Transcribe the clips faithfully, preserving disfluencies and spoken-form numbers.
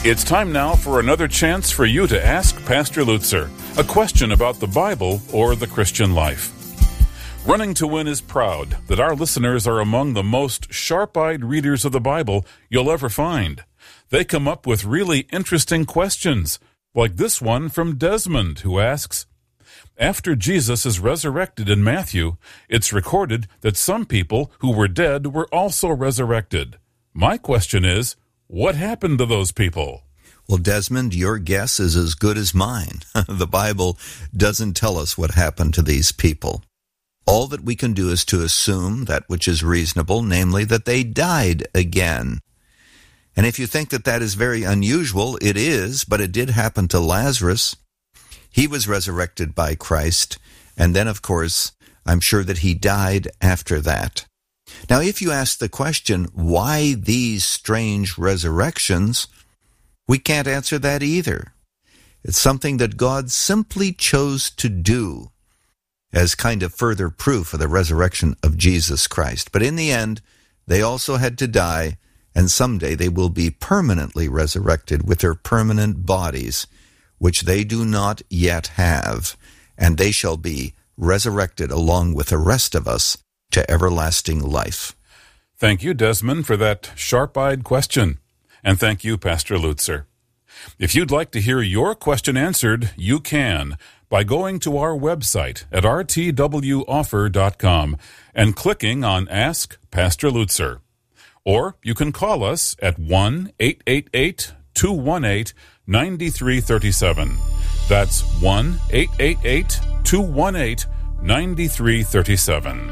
It's time now for another chance for you to ask Pastor Lutzer a question about the Bible or the Christian life. Running to Win is proud that our listeners are among the most sharp-eyed readers of the Bible you'll ever find. They come up with really interesting questions, like this one from Desmond, who asks, after Jesus is resurrected in Matthew, it's recorded that some people who were dead were also resurrected. My question is, what happened to those people? Well, Desmond, your guess is as good as mine. The Bible doesn't tell us what happened to these people. All that we can do is to assume that which is reasonable, namely that they died again. And if you think that that is very unusual, it is, but it did happen to Lazarus. He was resurrected by Christ, and then, of course, I'm sure that he died after that. Now, if you ask the question, why these strange resurrections, we can't answer that either. It's something that God simply chose to do as kind of further proof of the resurrection of Jesus Christ. But in the end, they also had to die, and someday they will be permanently resurrected with their permanent bodies, which they do not yet have, and they shall be resurrected along with the rest of us to everlasting life. Thank you, Desmond, for that sharp-eyed question. And thank you, Pastor Lutzer. If you'd like to hear your question answered, you can by going to our website at r t w offer dot com and clicking on Ask Pastor Lutzer. Or you can call us at one eight eight eight, two one eight, nine three three seven. That's one eight eight eight, two one eight, nine three three seven.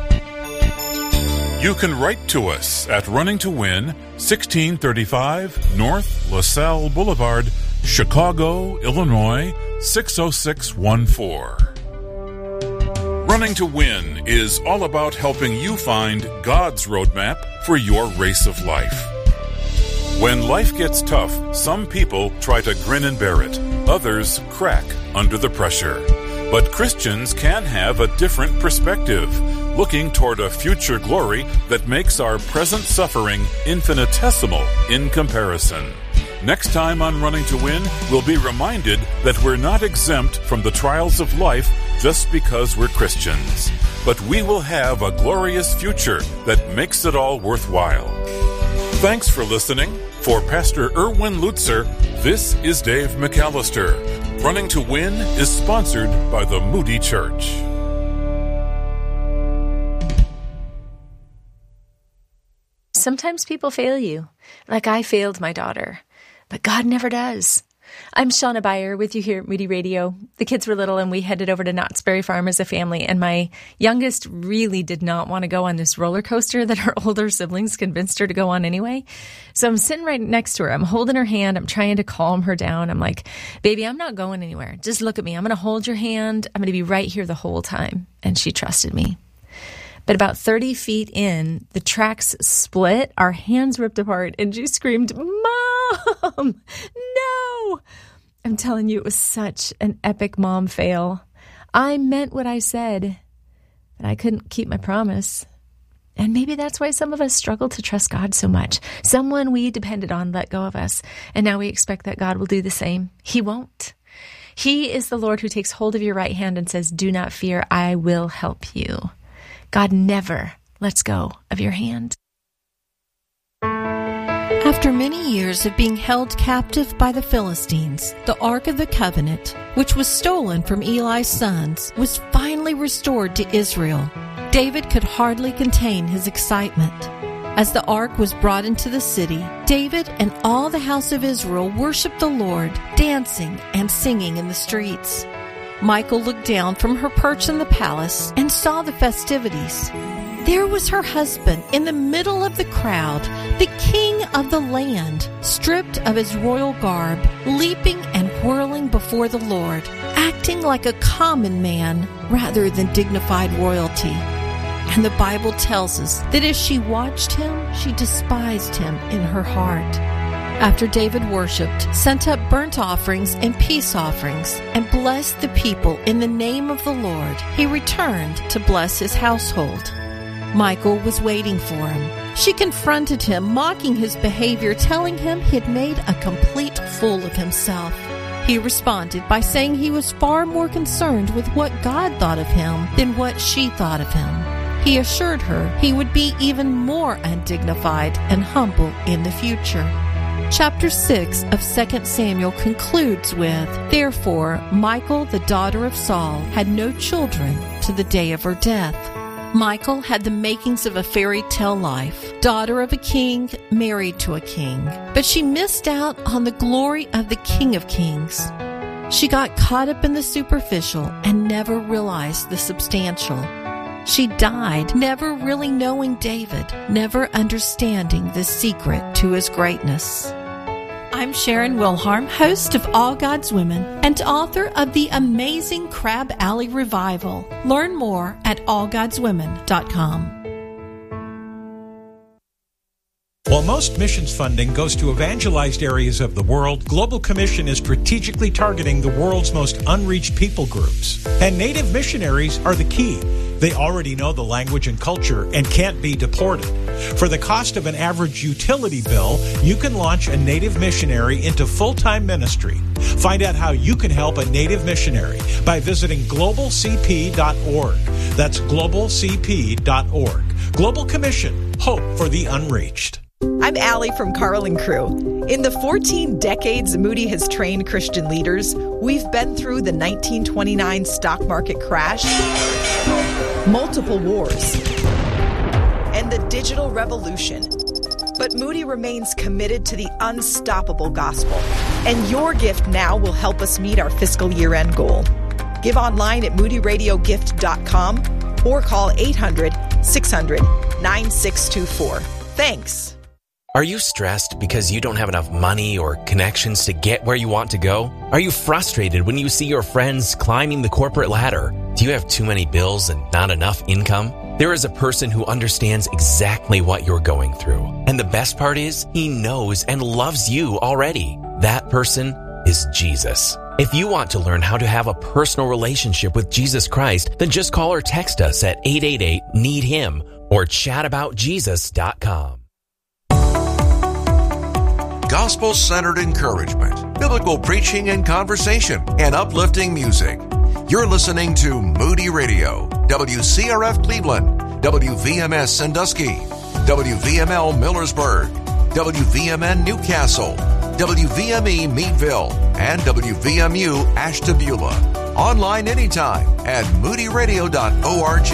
You can write to us at Running to Win, sixteen thirty-five North LaSalle Boulevard, Chicago, Illinois, six oh six one four. Running to Win is all about helping you find God's roadmap for your race of life. When life gets tough, some people try to grin and bear it. Others crack under the pressure. But Christians can have a different perspective, looking toward a future glory that makes our present suffering infinitesimal in comparison. Next time on Running to Win, we'll be reminded that we're not exempt from the trials of life just because we're Christians. But we will have a glorious future that makes it all worthwhile. Thanks for listening. For Pastor Erwin Lutzer, this is Dave McAllister. Running to Win is sponsored by the Moody Church. Sometimes people fail you, like I failed my daughter, but God never does. I'm Shauna Beyer with you here at Moody Radio. The kids were little and we headed over to Knott's Berry Farm as a family, and my youngest really did not want to go on this roller coaster that her older siblings convinced her to go on anyway. So I'm sitting right next to her. I'm holding her hand. I'm trying to calm her down. I'm like, baby, I'm not going anywhere. Just look at me. I'm going to hold your hand. I'm going to be right here the whole time. And she trusted me. But about thirty feet in, the tracks split, our hands ripped apart, and she screamed, Mom, no! I'm telling you, it was such an epic mom fail. I meant what I said, but I couldn't keep my promise. And maybe that's why some of us struggle to trust God so much. Someone we depended on let go of us, and now we expect that God will do the same. He won't. He is the Lord who takes hold of your right hand and says, do not fear, I will help you. God never lets go of your hand. After many years of being held captive by the Philistines, the Ark of the Covenant, which was stolen from Eli's sons, was finally restored to Israel. David could hardly contain his excitement. As the Ark was brought into the city, David and all the house of Israel worshiped the Lord, dancing and singing in the streets. Michal looked down from her perch in the palace and saw the festivities. There was her husband in the middle of the crowd, the king of the land, stripped of his royal garb, leaping and whirling before the Lord, acting like a common man rather than dignified royalty. And the Bible tells us that as she watched him, she despised him in her heart. After David worshipped, sent up burnt offerings and peace offerings, and blessed the people in the name of the Lord, he returned to bless his household. Michal was waiting for him, She confronted him, mocking his behavior, telling him he'd made a complete fool of himself. He responded by saying he was far more concerned with what God thought of him than what she thought of him. He assured her he would be even more undignified and humble in the future. Chapter six of Second Samuel concludes with, Therefore, Michal, the daughter of Saul, had no children to the day of her death. Michal had the makings of a fairy tale life, daughter of a king, married to a king. But she missed out on the glory of the King of Kings. She got caught up in the superficial and never realized the substantial. She died never really knowing David, never understanding the secret to his greatness. I'm Sharon Wilharm, host of All God's Women and author of the amazing Crab Alley Revival. Learn more at all gods women dot com. While most missions funding goes to evangelized areas of the world, Global Commission is strategically targeting the world's most unreached people groups. And Native missionaries are the key. They already know the language and culture and can't be deported. For the cost of an average utility bill, you can launch a Native missionary into full-time ministry. Find out how you can help a Native missionary by visiting global c p dot org. That's global c p dot org. Global Commission, hope for the unreached. I'm Allie from Carl and Crew. In the fourteen decades Moody has trained Christian leaders, we've been through the nineteen twenty-nine stock market crash, multiple wars, and the digital revolution. But Moody remains committed to the unstoppable gospel, and your gift now will help us meet our fiscal year-end goal. Give online at moody radio gift dot com or call eight hundred, six hundred, nine six two four. Thanks. Are you stressed because you don't have enough money or connections to get where you want to go? Are you frustrated when you see your friends climbing the corporate ladder? Do you have too many bills and not enough income? There is a person who understands exactly what you're going through. And the best part is, he knows and loves you already. That person is Jesus. If you want to learn how to have a personal relationship with Jesus Christ, then just call or text us at eight eight eight, need him or chat about jesus dot com. Gospel-centered encouragement, biblical preaching and conversation, and uplifting music. You're listening to Moody Radio, W C R F Cleveland, W V M S Sandusky, W V M L Millersburg, W V M N Newcastle, W V M E Meadville, and W V M U Ashtabula. Online anytime at moody radio dot org.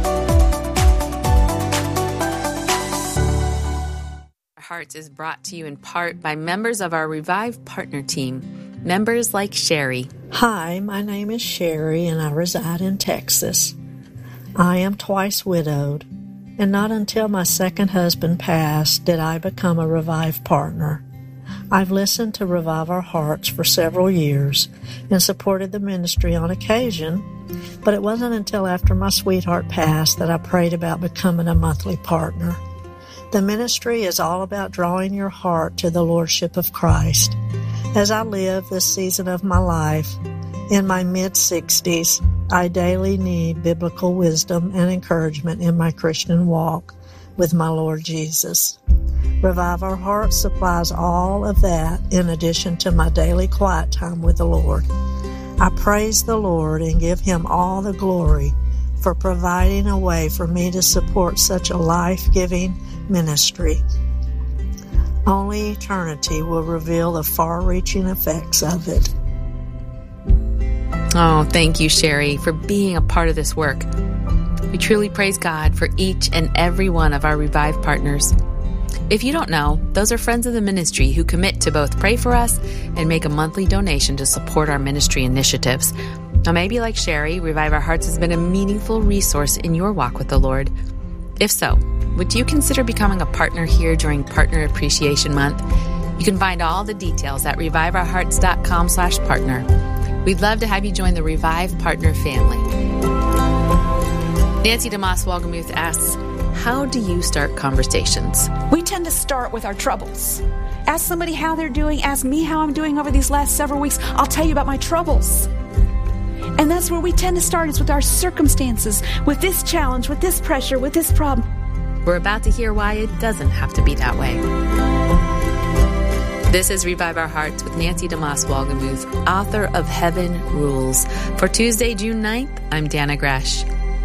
Hearts is brought to you in part by members of our Revive Partner Team, members like Sherry. Hi, my name is Sherry and I reside in Texas. I am twice widowed, and not until my second husband passed did I become a Revive partner. I've listened to Revive Our Hearts for several years and supported the ministry on occasion, but it wasn't until after my sweetheart passed that I prayed about becoming a monthly partner. The ministry is all about drawing your heart to the Lordship of Christ. As I live this season of my life, in my mid-sixties, I daily need biblical wisdom and encouragement in my Christian walk with my Lord Jesus. Revive Our Hearts supplies all of that in addition to my daily quiet time with the Lord. I praise the Lord and give Him all the glory for providing a way for me to support such a life-giving ministry. Only eternity will reveal the far-reaching effects of it. Oh, thank you, Sherry, for being a part of this work. We truly praise God for each and every one of our Revive partners. If you don't know, those are friends of the ministry who commit to both pray for us and make a monthly donation to support our ministry initiatives. Now, maybe like Sherry, Revive Our Hearts has been a meaningful resource in your walk with the Lord. If so, would you consider becoming a partner here during Partner Appreciation Month? You can find all the details at revive our hearts dot com slash partner. We'd love to have you join the Revive Partner family. Nancy DeMoss Walgamuth asks, how do you start conversations? We tend to start with our troubles. Ask somebody how they're doing. Ask me how I'm doing over these last several weeks. I'll tell you about my troubles. And that's where we tend to start, is with our circumstances, with this challenge, with this pressure, with this problem. We're about to hear why it doesn't have to be that way. This is Revive Our Hearts with Nancy DeMoss Wolgemuth, author of Heaven Rules. For Tuesday, June ninth, I'm Dana Gresh.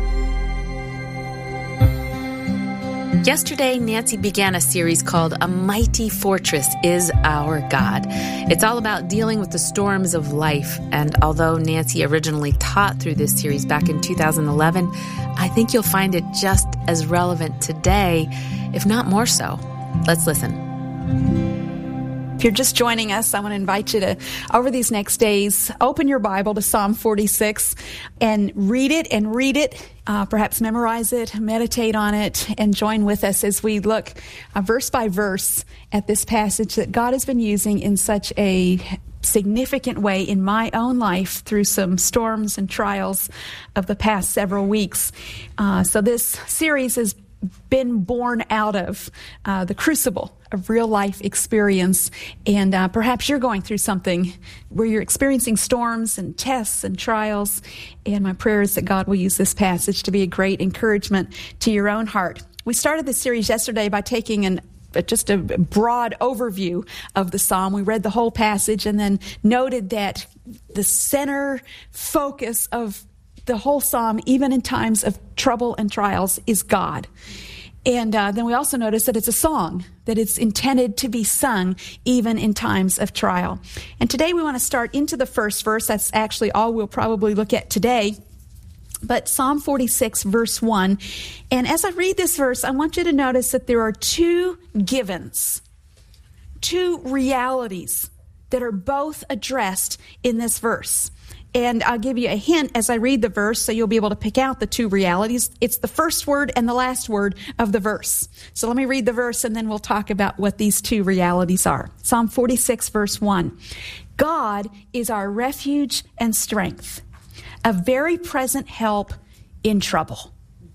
Yesterday, Nancy began a series called A Mighty Fortress is Our God. It's all about dealing with the storms of life. And although Nancy originally taught through this series back in two thousand eleven, I think you'll find it just as relevant today, if not more so. Let's listen. If you're just joining us, I want to invite you to, over these next days, open your Bible to Psalm forty-six and read it and read it. Uh, perhaps memorize it, meditate on it, and join with us as we look uh, verse by verse at this passage that God has been using in such a significant way in my own life through some storms and trials of the past several weeks. Uh, so this series has been born out of uh, the crucible of real life experience. And uh, perhaps you're going through something where you're experiencing storms and tests and trials. And my prayer is that God will use this passage to be a great encouragement to your own heart. We started this series yesterday by taking an just a broad overview of the psalm. We read the whole passage and then noted that the center focus of the whole psalm, even in times of trouble and trials, is God. And uh, then we also noticed that it's a song, that it's intended to be sung even in times of trial. And today we want to start into the first verse. That's actually all we'll probably look at today. But Psalm forty-six, verse one. And as I read this verse, I want you to notice that there are two givens, two realities that are both addressed in this verse. And I'll give you a hint as I read the verse so you'll be able to pick out the two realities. It's the first word and the last word of the verse. So let me read the verse and then we'll talk about what these two realities are. Psalm forty-six, verse one. God is our refuge and strength, a very present help in trouble.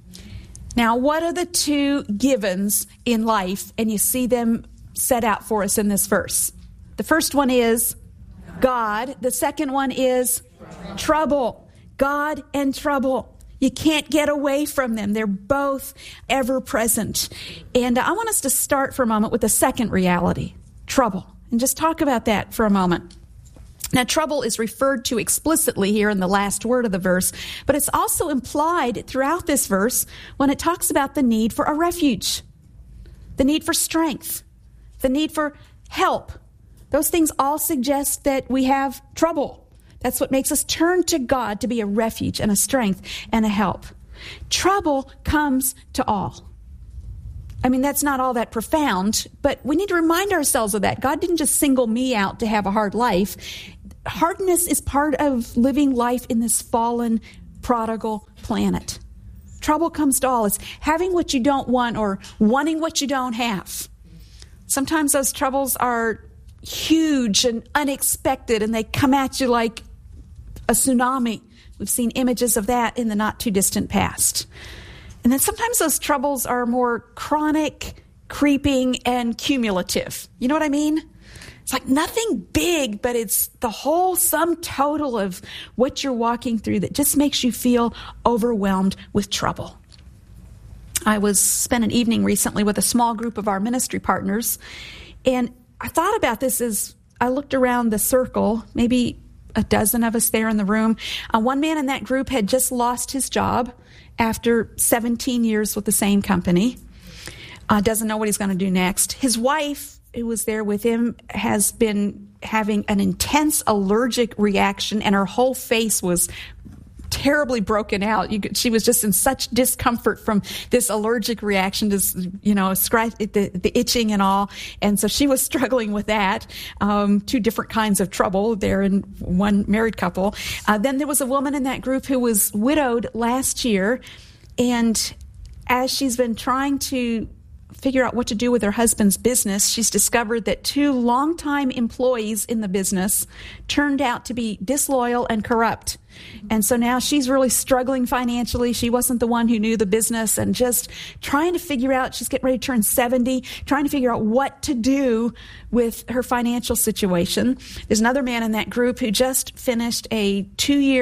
Now, what are the two givens in life? And you see them set out for us in this verse. The first one is God. The second one is trouble. God and trouble. You can't get away from them. They're both ever present. And I want us to start for a moment with the second reality, trouble, and just talk about that for a moment. Now, trouble is referred to explicitly here in the last word of the verse, but it's also implied throughout this verse when it talks about the need for a refuge, the need for strength, the need for help. Those things all suggest that we have trouble. That's what makes us turn to God to be a refuge and a strength and a help. Trouble comes to all. I mean, that's not all that profound, but we need to remind ourselves of that. God didn't just single me out to have a hard life. Hardness is part of living life in this fallen, prodigal planet. Trouble comes to all. It's having what you don't want or wanting what you don't have. Sometimes those troubles are huge and unexpected, and they come at you like a tsunami. We've seen images of that in the not-too-distant past. And then sometimes those troubles are more chronic, creeping, and cumulative. You know what I mean? It's like nothing big, but it's the whole sum total of what you're walking through that just makes you feel overwhelmed with trouble. I was spent an evening recently with a small group of our ministry partners, and I thought about this as I looked around the circle, maybe a dozen of us there in the room. Uh, one man in that group had just lost his job after seventeen years with the same company. Uh, doesn't know what he's going to do next. His wife, who was there with him, has been having an intense allergic reaction, and her whole face was terribly broken out. You could, she was just in such discomfort from this allergic reaction to, you know, scratch, the, the itching and all. And so she was struggling with that. Um, two different kinds of trouble there in one married couple. Uh, then there was a woman in that group who was widowed last year. And as she's been trying to figure out what to do with her husband's business, she's discovered that two longtime employees in the business turned out to be disloyal and corrupt. And so now she's really struggling financially. She wasn't the one who knew the business, and just trying to figure out, she's getting ready to turn seventy, trying to figure out what to do with her financial situation. There's another man in that group who just finished a two-year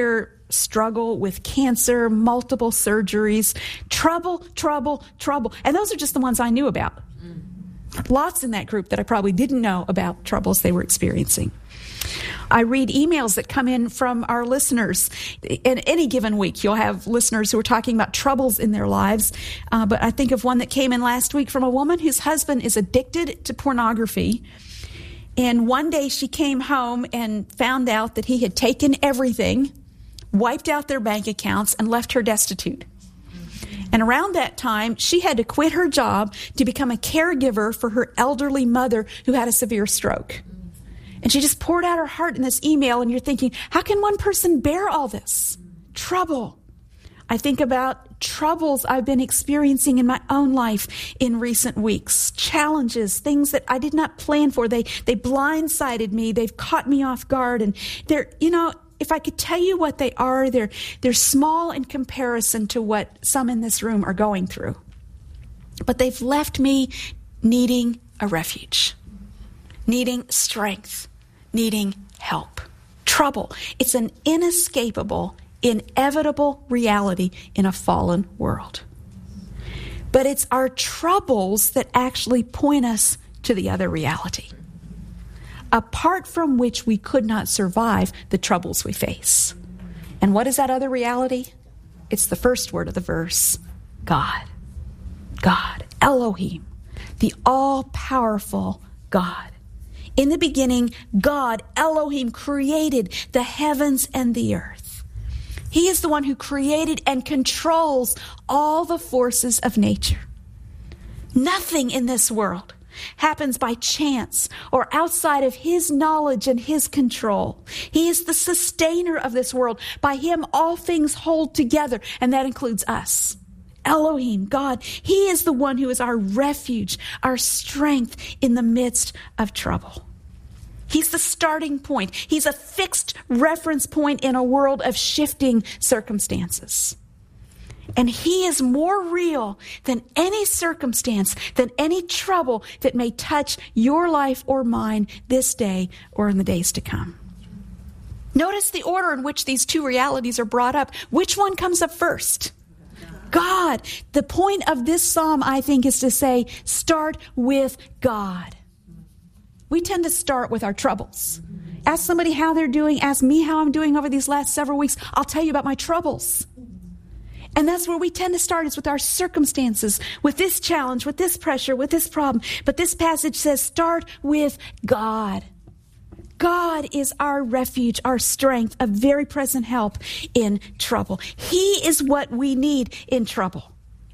struggle with cancer, multiple surgeries, trouble, trouble, trouble. And those are just the ones I knew about. Lots in that group that I probably didn't know about troubles they were experiencing. I read emails that come in from our listeners. In any given week, you'll have listeners who are talking about troubles in their lives. Uh, but I think of one that came in last week from a woman whose husband is addicted to pornography. And one day she came home and found out that he had taken everything, wiped out their bank accounts, and left her destitute. And around that time, she had to quit her job to become a caregiver for her elderly mother who had a severe stroke. And she just poured out her heart in this email, and you're thinking, how can one person bear all this? Trouble. I think about troubles I've been experiencing in my own life in recent weeks. Challenges, things that I did not plan for. They they blindsided me. They've caught me off guard. And they're, you know, if I could tell you what they are, they're they're small in comparison to what some in this room are going through. But they've left me needing a refuge, needing strength, needing help. Trouble. It's an inescapable, inevitable reality in a fallen world. But it's our troubles that actually point us to the other reality, apart from which we could not survive the troubles we face. And what is that other reality? It's the first word of the verse, God. God, Elohim, the all-powerful God. In the beginning, God, Elohim, created the heavens and the earth. He is the one who created and controls all the forces of nature. Nothing in this world happens by chance or outside of his knowledge and his control. He is the sustainer of this world. By him, all things hold together, and that includes us. Elohim, God, he is the one who is our refuge, our strength in the midst of trouble. He's the starting point. He's a fixed reference point in a world of shifting circumstances. And he is more real than any circumstance, than any trouble that may touch your life or mine this day or in the days to come. Notice the order in which these two realities are brought up. Which one comes up first? God. The point of this psalm, I think, is to say, start with God. We tend to start with our troubles. Ask somebody how they're doing. Ask me how I'm doing over these last several weeks. I'll tell you about my troubles. And that's where we tend to start, is with our circumstances, with this challenge, with this pressure, with this problem. But this passage says, start with God. God is our refuge, our strength, a very present help in trouble. He is what we need in trouble.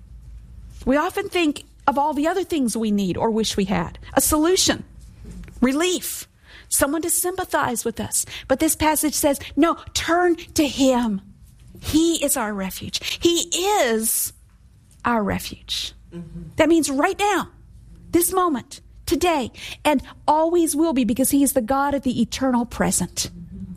We often think of all the other things we need or wish we had. A solution, relief, someone to sympathize with us. But this passage says, no, turn to him. He is our refuge. He is our refuge. Mm-hmm. That means right now, this moment, today, and always will be, because he is the God of the eternal present.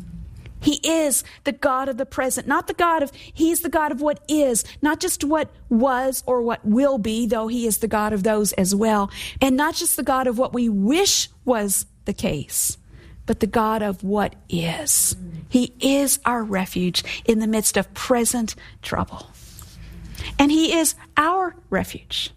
He is the God of the present, not the God of, he is the God of what is, not just what was or what will be, though he is the God of those as well, and not just the God of what we wish was the case, but the God of what is. He is our refuge in the midst of present trouble. And he is our refuge.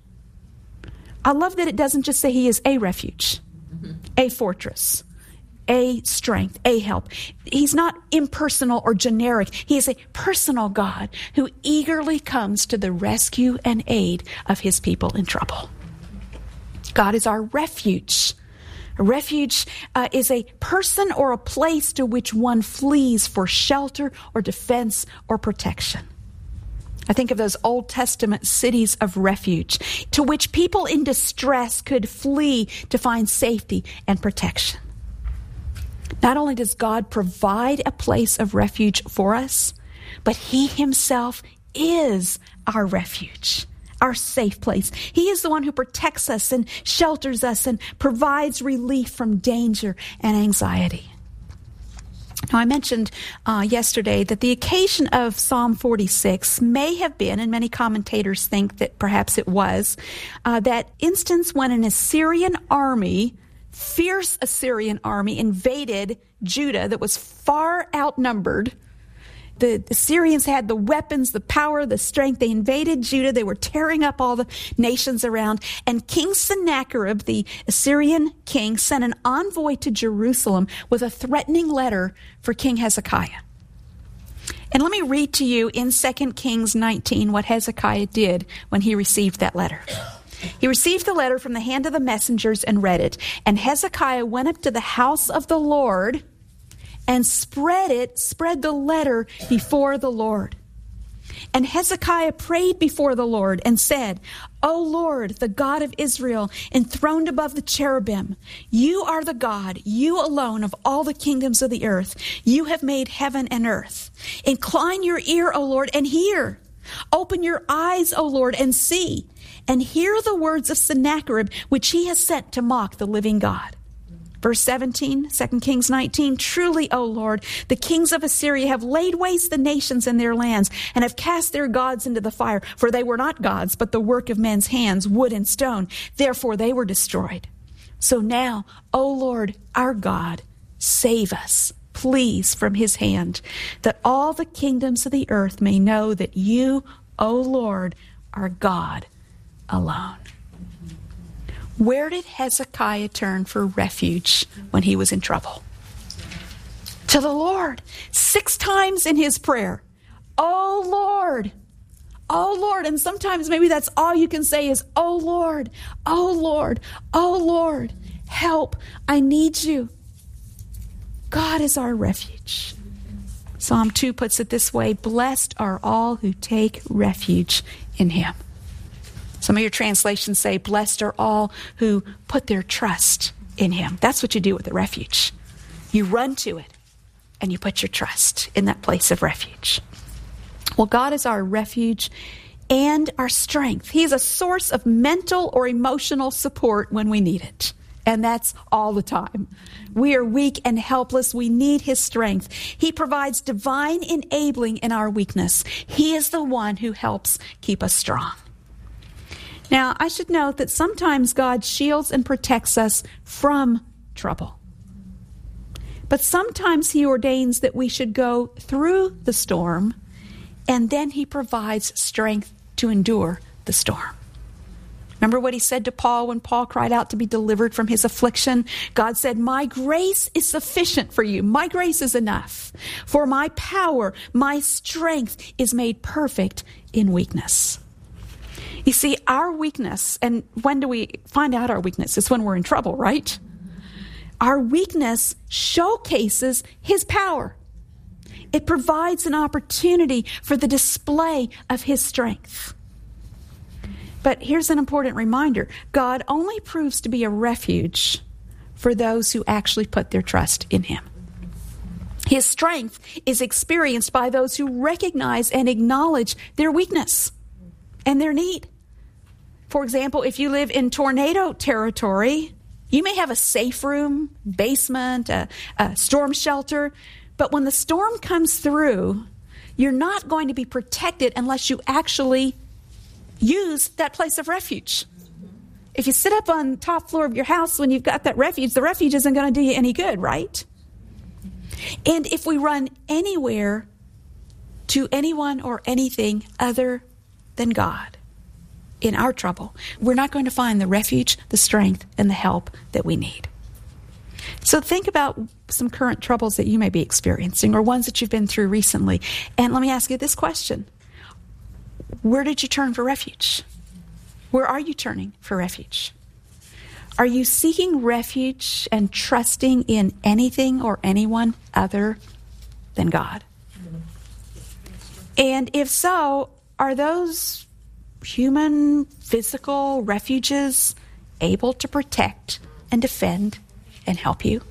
I love that it doesn't just say he is a refuge, mm-hmm. a fortress, a strength, a help. He's not impersonal or generic. He is a personal God who eagerly comes to the rescue and aid of his people in trouble. God is our refuge. A refuge uh, is a person or a place to which one flees for shelter or defense or protection. I think of those Old Testament cities of refuge to which people in distress could flee to find safety and protection. Not only does God provide a place of refuge for us, but he himself is our refuge, our safe place. He is the one who protects us and shelters us and provides relief from danger and anxiety. Now, I mentioned uh, yesterday that the occasion of Psalm forty-six may have been, and many commentators think that perhaps it was, uh, that instance when an Assyrian army, fierce Assyrian army, invaded Judah that was far outnumbered. the Assyrians had the weapons, the power, the strength. They invaded Judah. They were tearing up all the nations around. And King Sennacherib, the Assyrian king, sent an envoy to Jerusalem with a threatening letter for King Hezekiah. And let me read to you in Second Kings nineteen what Hezekiah did when he received that letter. He received the letter from the hand of the messengers and read it. And Hezekiah went up to the house of the Lord and spread it, spread the letter before the Lord. And Hezekiah prayed before the Lord and said, O Lord, the God of Israel, enthroned above the cherubim, you are the God, you alone of all the kingdoms of the earth. You have made heaven and earth. Incline your ear, O Lord, and hear. Open your eyes, O Lord, and see, and hear the words of Sennacherib, which he has sent to mock the living God. Verse seventeen, Second Kings nineteen, truly, O Lord, the kings of Assyria have laid waste the nations and their lands, and have cast their gods into the fire, for they were not gods, but the work of men's hands, wood and stone. Therefore they were destroyed. So now, O Lord, our God, save us, please, from his hand, that all the kingdoms of the earth may know that you, O Lord, are God alone. Where did Hezekiah turn for refuge when he was in trouble? To the Lord. Six times in his prayer. Oh Lord. Oh Lord. And sometimes maybe that's all you can say is, oh Lord. Oh Lord. Oh Lord. Help. I need you. God is our refuge. Psalm two puts it this way, blessed are all who take refuge in him. Some of your translations say, blessed are all who put their trust in him. That's what you do with the refuge. You run to it and you put your trust in that place of refuge. Well, God is our refuge and our strength. He is a source of mental or emotional support when we need it. And that's all the time. We are weak and helpless. We need his strength. He provides divine enabling in our weakness. He is the one who helps keep us strong. Now, I should note that sometimes God shields and protects us from trouble. But sometimes he ordains that we should go through the storm, and then he provides strength to endure the storm. Remember what he said to Paul when Paul cried out to be delivered from his affliction? God said, my grace is sufficient for you. My grace is enough. For my power, my strength is made perfect in weakness. You see, our weakness, and when do we find out our weakness? It's when we're in trouble, right? Our weakness showcases his power. It provides an opportunity for the display of his strength. But here's an important reminder. God only proves to be a refuge for those who actually put their trust in him. His strength is experienced by those who recognize and acknowledge their weakness and their need. For example, if you live in tornado territory, you may have a safe room, basement, a, a storm shelter, but when the storm comes through, you're not going to be protected unless you actually use that place of refuge. If you sit up on the top floor of your house when you've got that refuge, the refuge isn't going to do you any good, right? And if we run anywhere to anyone or anything other than God in our trouble, we're not going to find the refuge, the strength, and the help that we need. So think about some current troubles that you may be experiencing or ones that you've been through recently. And let me ask you this question. Where did you turn for refuge? Where are you turning for refuge? Are you seeking refuge and trusting in anything or anyone other than God? And if so, are those human, physical refuges able to protect and defend and help you?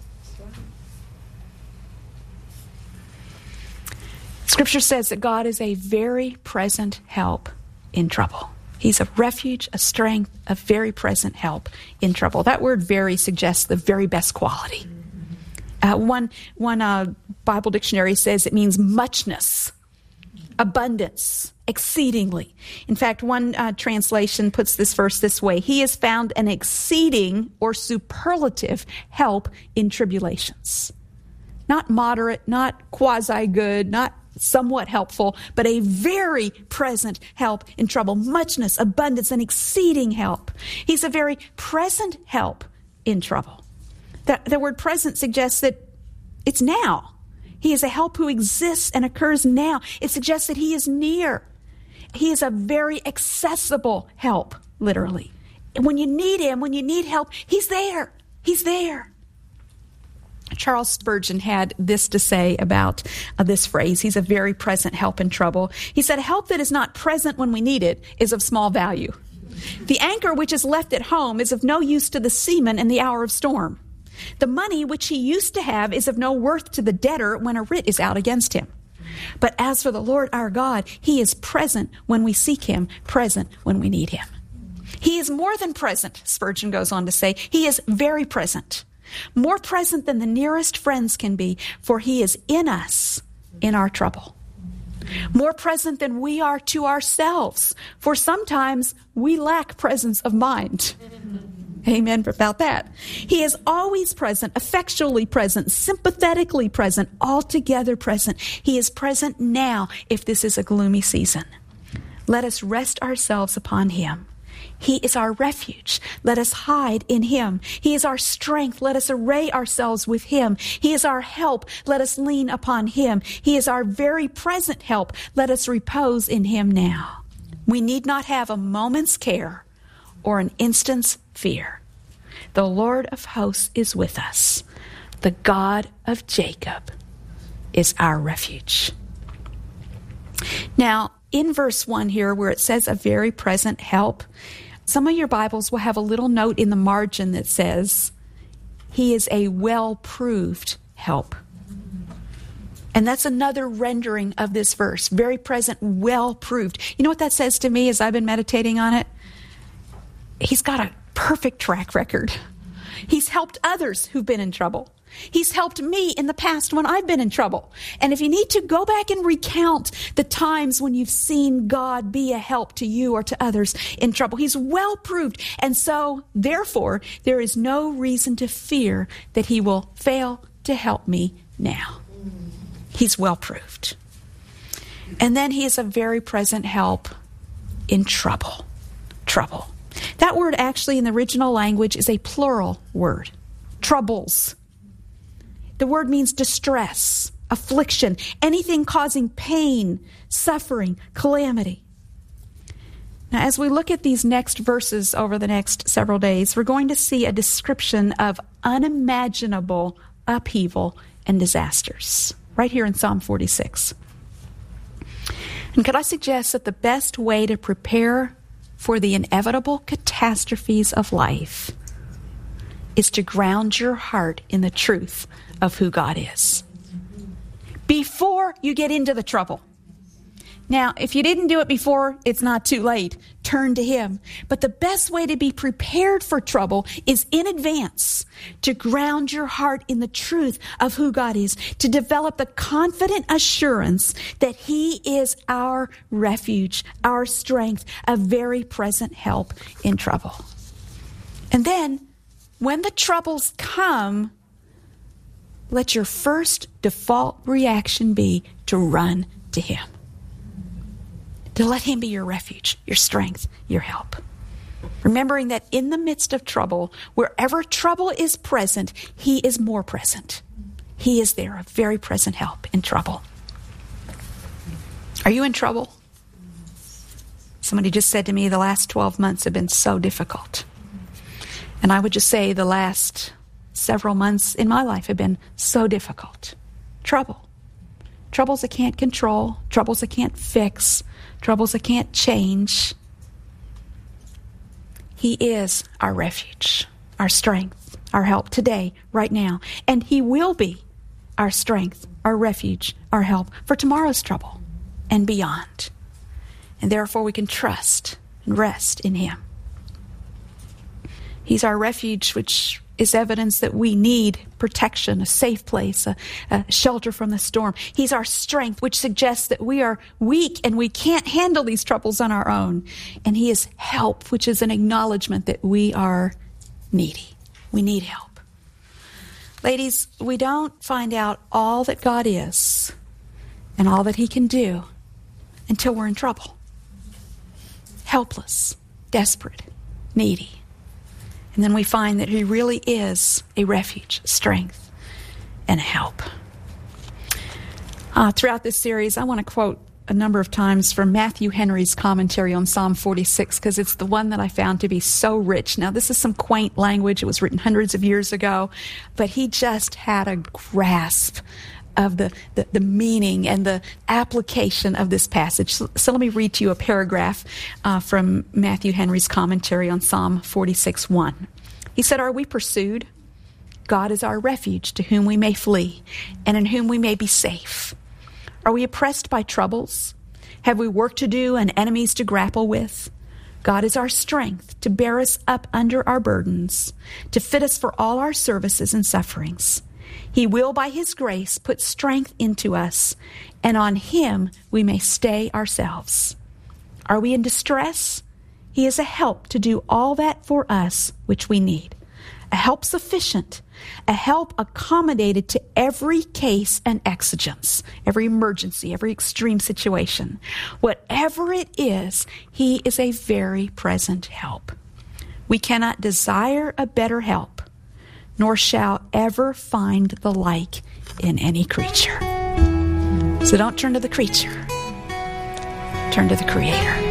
Scripture says that God is a very present help in trouble. He's a refuge, a strength, a very present help in trouble. That word very suggests the very best quality. Uh, one one uh, Bible dictionary says it means muchness, abundance, exceedingly. In fact, one uh, translation puts this verse this way. He has found an exceeding or superlative help in tribulations. Not moderate, not quasi-good, not somewhat helpful, but a very present help in trouble. Muchness, abundance, and exceeding help. He's a very present help in trouble. The, the word present suggests that it's now. He is a help who exists and occurs now. It suggests that he is near. He is a very accessible help, literally. When you need him, when you need help, he's there. He's there. Charles Spurgeon had this to say about uh, this phrase. He's a very present help in trouble. He said, help that is not present when we need it is of small value. The anchor which is left at home is of no use to the seaman in the hour of storm. The money which he used to have is of no worth to the debtor when a writ is out against him. But as for the Lord our God, he is present when we seek him, present when we need him. He is more than present, Spurgeon goes on to say. He is very present. More present than the nearest friends can be, for he is in us in our trouble. More present than we are to ourselves, for sometimes we lack presence of mind. Amen about that. He is always present, effectually present, sympathetically present, altogether present. He is present now if this is a gloomy season. Let us rest ourselves upon him. He is our refuge. Let us hide in him. He is our strength. Let us array ourselves with him. He is our help. Let us lean upon him. He is our very present help. Let us repose in him now. We need not have a moment's care or an instant's fear. The Lord of hosts is with us. The God of Jacob is our refuge. Now, in verse one here, where it says a very present help, some of your Bibles will have a little note in the margin that says, he is a well-proved help. And that's another rendering of this verse. Very present, well-proved. You know what that says to me as I've been meditating on it? He's got a perfect track record. He's helped others who've been in trouble. He's helped me in the past when I've been in trouble. And if you need to, go back and recount the times when you've seen God be a help to you or to others in trouble. He's well proved. And so, therefore, there is no reason to fear that he will fail to help me now. He's well proved. And then he is a very present help in trouble. Trouble. That word actually in the original language is a plural word. Troubles. The word means distress, affliction, anything causing pain, suffering, calamity. Now, as we look at these next verses over the next several days, we're going to see a description of unimaginable upheaval and disasters, right here in Psalm forty-six. And could I suggest that the best way to prepare for the inevitable catastrophes of life is to ground your heart in the truth of who God is before you get into the trouble. Now, if you didn't do it before, it's not too late. Turn to him. But the best way to be prepared for trouble is in advance to ground your heart in the truth of who God is, to develop the confident assurance that he is our refuge, our strength, a very present help in trouble. And then, when the troubles come, let your first default reaction be to run to him. To let him be your refuge, your strength, your help. Remembering that in the midst of trouble, wherever trouble is present, he is more present. He is there, a very present help in trouble. Are you in trouble? Somebody just said to me, the last twelve months have been so difficult. And I would just say the last several months in my life have been so difficult. Trouble. Troubles I can't control. Troubles I can't fix. Troubles I can't change. He is our refuge, our strength, our help today, right now. And he will be our strength, our refuge, our help for tomorrow's trouble and beyond. And therefore we can trust and rest in him. He's our refuge, which is evidence that we need protection, a safe place, a, a shelter from the storm. He's our strength, which suggests that we are weak and we can't handle these troubles on our own. And he is help, which is an acknowledgement that we are needy. We need help. Ladies, we don't find out all that God is and all that he can do until we're in trouble. Helpless, desperate, needy. And then we find that he really is a refuge, strength, and help. Uh, throughout this series, I want to quote a number of times from Matthew Henry's commentary on Psalm forty-six, because it's the one that I found to be so rich. Now, this is some quaint language. It was written hundreds of years ago, but he just had a grasp of the, the, the meaning and the application of this passage. So, so let me read to you a paragraph uh, from Matthew Henry's commentary on Psalm forty-six one. He said, "Are we pursued? God is our refuge, to whom we may flee, and in whom we may be safe. Are we oppressed by troubles? Have we work to do and enemies to grapple with? God is our strength to bear us up under our burdens, to fit us for all our services and sufferings. He will, by his grace, put strength into us, and on him we may stay ourselves. Are we in distress? He is a help to do all that for us which we need. A help sufficient, a help accommodated to every case and exigence, every emergency, every extreme situation. Whatever it is, he is a very present help. We cannot desire a better help, nor shall ever find the like in any creature." So don't turn to the creature. Turn to the Creator.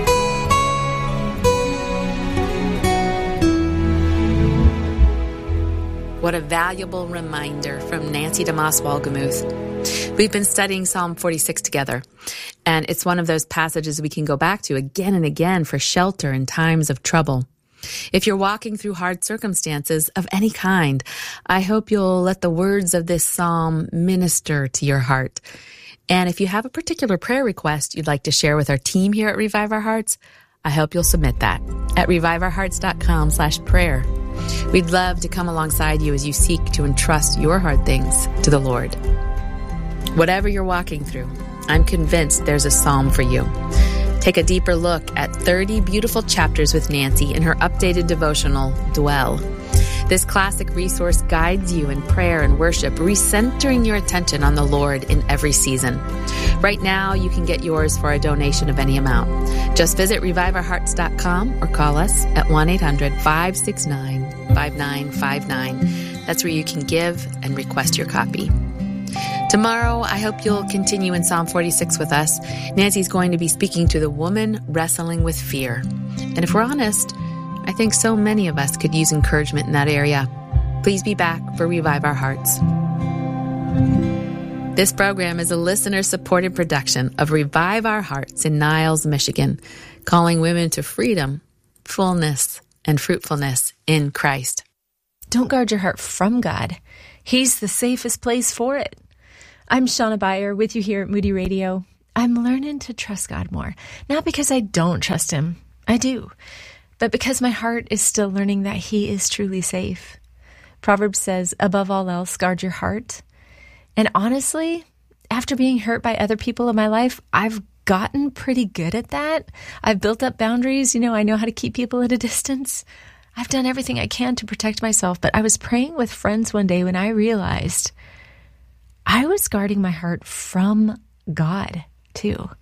What a valuable reminder from Nancy DeMoss Wolgemuth. We've been studying Psalm forty-six together, and it's one of those passages we can go back to again and again for shelter in times of trouble. If you're walking through hard circumstances of any kind, I hope you'll let the words of this psalm minister to your heart. And if you have a particular prayer request you'd like to share with our team here at Revive Our Hearts, I hope you'll submit that at reviveourhearts.com slash prayer. We'd love to come alongside you as you seek to entrust your hard things to the Lord. Whatever you're walking through, I'm convinced there's a psalm for you. Take a deeper look at thirty beautiful chapters with Nancy in her updated devotional, Dwell. This classic resource guides you in prayer and worship, recentering your attention on the Lord in every season. Right now, you can get yours for a donation of any amount. Just visit revive our hearts dot com or call us at one eight hundred five six nine five nine five nine. That's where you can give and request your copy. Tomorrow, I hope you'll continue in Psalm forty-six with us. Nancy's going to be speaking to the woman wrestling with fear. And if we're honest, I think so many of us could use encouragement in that area. Please be back for Revive Our Hearts. This program is a listener-supported production of Revive Our Hearts in Niles, Michigan, calling women to freedom, fullness, and fruitfulness in Christ. Don't guard your heart from God. He's the safest place for it. I'm Shauna Beyer with you here at Moody Radio. I'm learning to trust God more, not because I don't trust him. I do. But because my heart is still learning that he is truly safe. Proverbs says, above all else, guard your heart. And honestly, after being hurt by other people in my life, I've gotten pretty good at that. I've built up boundaries. You know, I know how to keep people at a distance. I've done everything I can to protect myself. But I was praying with friends one day when I realized I was guarding my heart from God, too.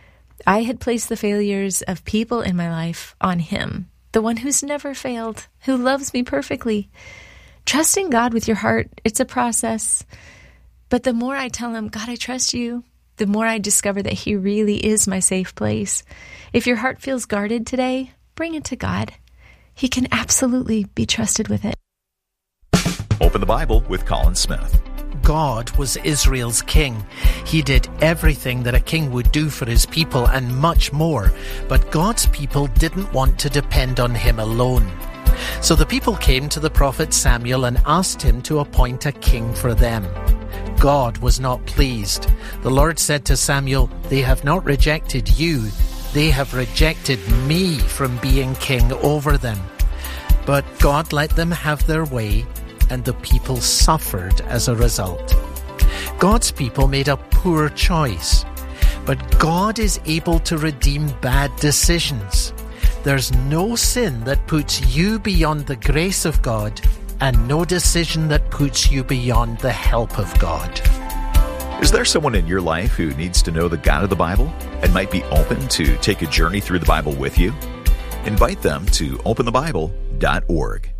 I had placed the failures of people in my life on him, the one who's never failed, who loves me perfectly. Trusting God with your heart, it's a process. But the more I tell him, God, I trust you, the more I discover that he really is my safe place. If your heart feels guarded today, bring it to God. He can absolutely be trusted with it. Open the Bible with Colin Smith. God was Israel's king. He did everything that a king would do for his people and much more. But God's people didn't want to depend on him alone. So the people came to the prophet Samuel and asked him to appoint a king for them. God was not pleased. The Lord said to Samuel, "They have not rejected you. They have rejected me from being king over them." But God let them have their way, and the people suffered as a result. God's people made a poor choice, but God is able to redeem bad decisions. There's no sin that puts you beyond the grace of God, and no decision that puts you beyond the help of God. Is there someone in your life who needs to know the God of the Bible and might be open to take a journey through the Bible with you? Invite them to open the bible dot org.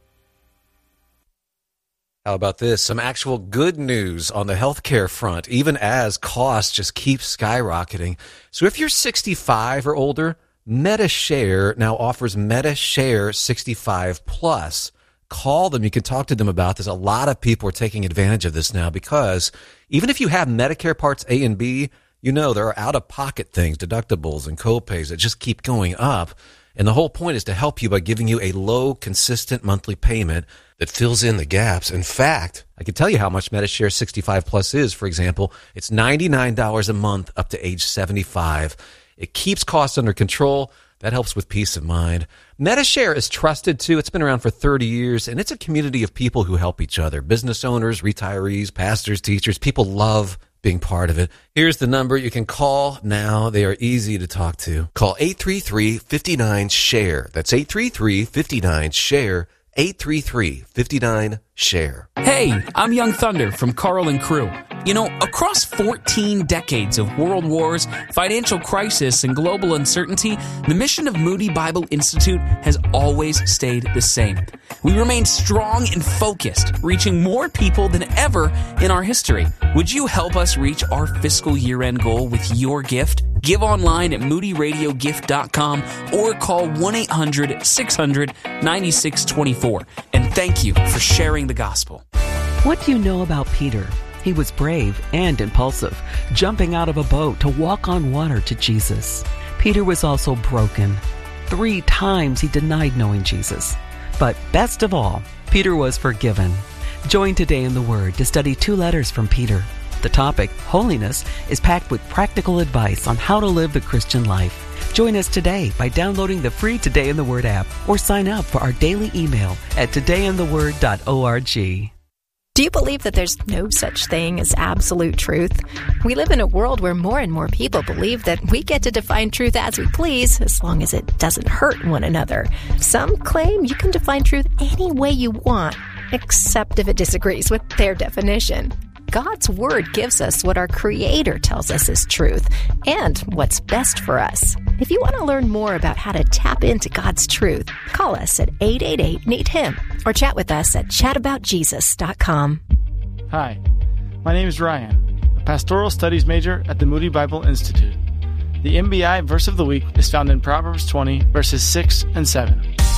How about this? Some actual good news on the healthcare front, even as costs just keep skyrocketing. So if you're sixty-five or older, MediShare now offers MediShare sixty-five plus. Call them. You can talk to them about this. A lot of people are taking advantage of this now because even if you have Medicare Parts A and B, you know there are out-of-pocket things, deductibles and co-pays that just keep going up. And the whole point is to help you by giving you a low, consistent monthly payment that fills in the gaps. In fact, I can tell you how much MediShare sixty-five plus is. For example, it's ninety-nine dollars a month up to age seventy-five. It keeps costs under control. That helps with peace of mind. MediShare is trusted, too. It's been around for thirty years, and it's a community of people who help each other. Business owners, retirees, pastors, teachers. People love being part of it. Here's the number you can call now. They are easy to talk to. Call eight three three, five nine, SHARE. That's eight three three, five nine, SHARE. eight three three, five nine, SHARE. Hey, I'm Young Thunder from Carl and Crew. You know, across fourteen decades of world wars, financial crisis, and global uncertainty, the mission of Moody Bible Institute has always stayed the same. We remain strong and focused, reaching more people than ever in our history. Would you help us reach our fiscal year-end goal with your gift? Give online at moody radio gift dot com or call one eight hundred, six hundred, nine six two four. And thank you for sharing the gospel. What do you know about Peter? He was brave and impulsive, jumping out of a boat to walk on water to Jesus. Peter was also broken. Three times he denied knowing Jesus. But best of all, Peter was forgiven. Join Today in the Word to study two letters from Peter. The topic, holiness, is packed with practical advice on how to live the Christian life. Join us today by downloading the free Today in the Word app or sign up for our daily email at today in the word dot org. Do you believe that there's no such thing as absolute truth? We live in a world where more and more people believe that we get to define truth as we please, as long as it doesn't hurt one another. Some claim you can define truth any way you want, except if it disagrees with their definition. God's Word gives us what our Creator tells us is truth and what's best for us. If you want to learn more about how to tap into God's truth, call us at eight eight eight, N E E D, H I M or chat with us at chat about jesus dot com. Hi, my name is Ryan, a pastoral studies major at the Moody Bible Institute. The M B I verse of the week is found in Proverbs twenty, verses six and seven.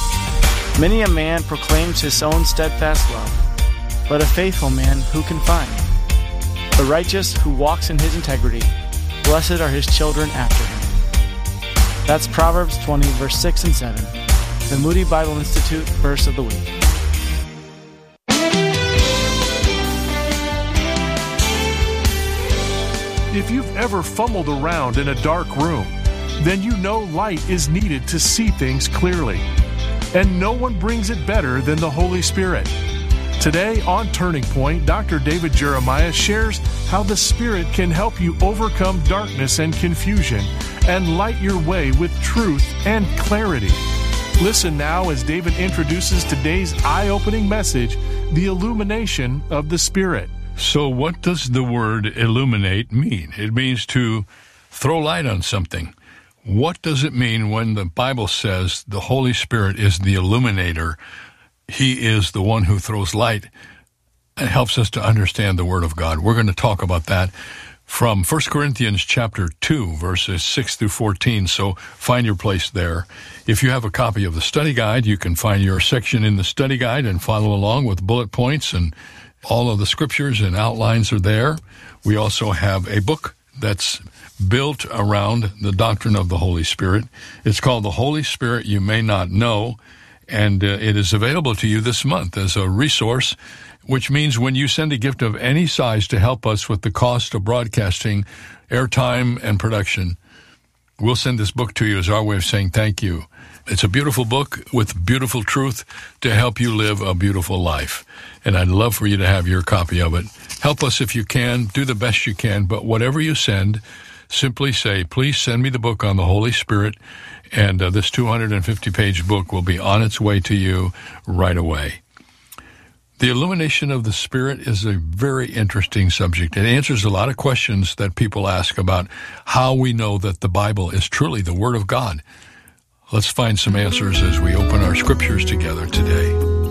Many a man proclaims his own steadfast love, but a faithful man who can find? The righteous who walks in his integrity, blessed are his children after him. That's Proverbs twenty, verse six and seven, the Moody Bible Institute verse of the week. If you've ever fumbled around in a dark room, then you know light is needed to see things clearly. And no one brings it better than the Holy Spirit. Today on Turning Point, Doctor David Jeremiah shares how the Spirit can help you overcome darkness and confusion and light your way with truth and clarity. Listen now as David introduces today's eye-opening message, the illumination of the Spirit. So what does the word illuminate mean? It means to throw light on something. What does it mean when the Bible says the Holy Spirit is the illuminator? He is the one who throws light and helps us to understand the Word of God. We're going to talk about that from First Corinthians chapter two, verses six through fourteen, so find your place there. If you have a copy of the study guide, you can find your section in the study guide and follow along with bullet points, and all of the scriptures and outlines are there. We also have a book that's built around the doctrine of the Holy Spirit. It's called The Holy Spirit You May Not Know, and uh, it is available to you this month as a resource, which means when you send a gift of any size to help us with the cost of broadcasting, airtime, and production, we'll send this book to you as our way of saying thank you. It's a beautiful book with beautiful truth to help you live a beautiful life. And I'd love for you to have your copy of it. Help us if you can. Do the best you can. But whatever you send, simply say, please send me the book on the Holy Spirit. And uh, this two hundred fifty page book will be on its way to you right away. The illumination of the Spirit is a very interesting subject. It answers a lot of questions that people ask about how we know that the Bible is truly the Word of God. Let's find some answers as we open our scriptures together today.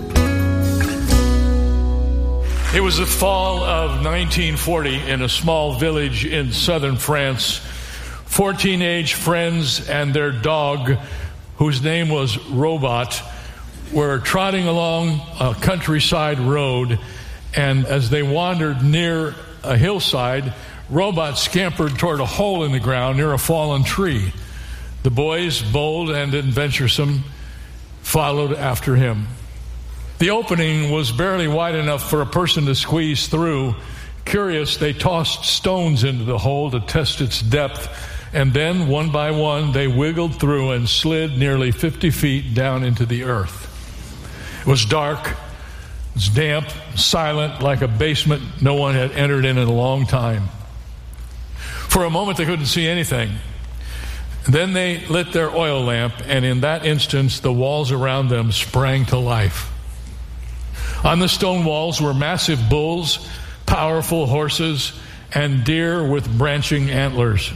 It was the fall of nineteen forty in a small village in southern France. Four teenage friends and their dog, whose name was Robot, were trotting along a countryside road, and as they wandered near a hillside, Robot scampered toward a hole in the ground near a fallen tree. The boys, bold and adventuresome, followed after him. The opening was barely wide enough for a person to squeeze through. Curious, they tossed stones into the hole to test its depth, and then, one by one, they wiggled through and slid nearly fifty feet down into the earth. It was dark, it was damp, silent, like a basement no one had entered in in a long time. For a moment, they couldn't see anything. Then they lit their oil lamp, and in that instance, the walls around them sprang to life. On the stone walls were massive bulls, powerful horses, and deer with branching antlers.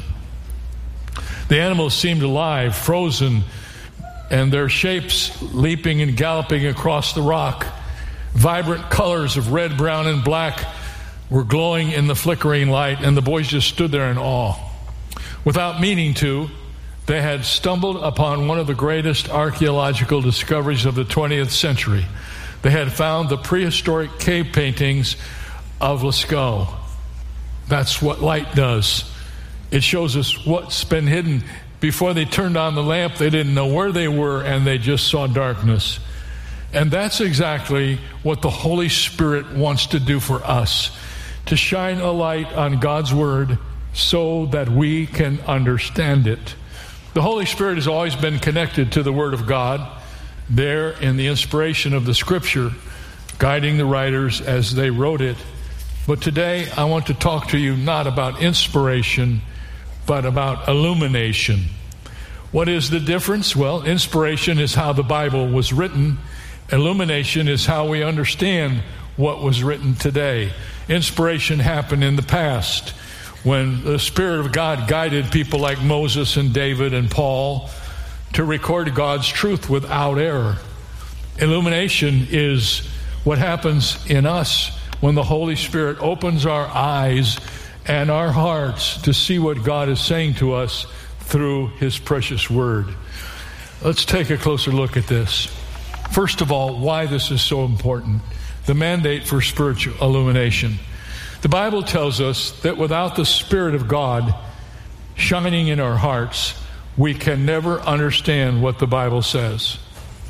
The animals seemed alive, frozen, and their shapes leaping and galloping across the rock. Vibrant colors of red, brown, and black were glowing in the flickering light, and the boys just stood there in awe. Without meaning to, they had stumbled upon one of the greatest archaeological discoveries of the twentieth century. They had found the prehistoric cave paintings of Lascaux. That's what light does. It shows us what's been hidden. Before they turned on the lamp, they didn't know where they were, and they just saw darkness. And that's exactly what the Holy Spirit wants to do for us, to shine a light on God's Word so that we can understand it. The Holy Spirit has always been connected to the Word of God, there in the inspiration of the Scripture, guiding the writers as they wrote it. But today I want to talk to you not about inspiration, but about illumination. What is the difference? Well, inspiration is how the Bible was written. Illumination is how we understand what was written today. Inspiration happened in the past when the Spirit of God guided people like Moses and David and Paul to record God's truth without error. Illumination is what happens in us when the Holy Spirit opens our eyes and our hearts to see what God is saying to us through His precious Word. Let's take a closer look at this. First of all, why this is so important. The mandate for spiritual illumination. The Bible tells us that without the Spirit of God shining in our hearts, we can never understand what the Bible says.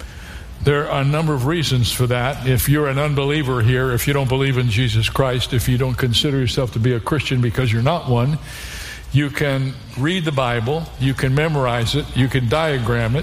There are a number of reasons for that. If you're an unbeliever here, if you don't believe in Jesus Christ, if you don't consider yourself to be a Christian because you're not one, you can read the Bible, you can memorize it, you can diagram it,